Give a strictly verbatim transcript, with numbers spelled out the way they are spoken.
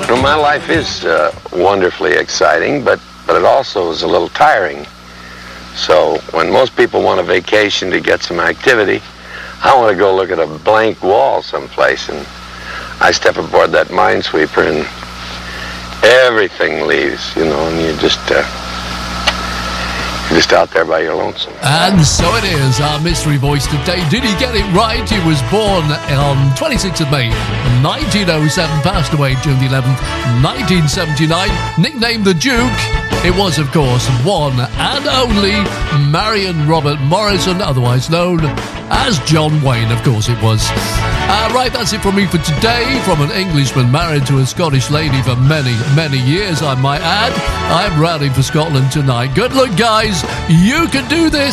Well, my life is uh, wonderfully exciting, but, but it also is a little tiring. So when most people want a vacation to get some activity, I want to go look at a blank wall someplace, and I step aboard that minesweeper and everything leaves, you know, and you just, uh, you're just out there by your lonesome. And so it is, our mystery voice today. Did he get it right? He was born on twenty-sixth of May, nineteen oh seven, passed away June the eleventh, nineteen seventy-nine, nicknamed the Duke. It was, of course, one and only Marion Robert Morrison, otherwise known as John Wayne, of course it was. Uh, right, that's it from me for today. From an Englishman married to a Scottish lady for many, many years, I might add. I'm routing for Scotland tonight. Good luck, guys. You can do this.